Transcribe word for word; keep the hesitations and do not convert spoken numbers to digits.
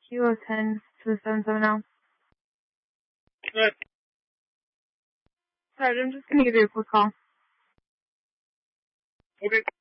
Kilo ten to the seven seven now. Good. Sorry, I'm just gonna give you a quick call. Okay.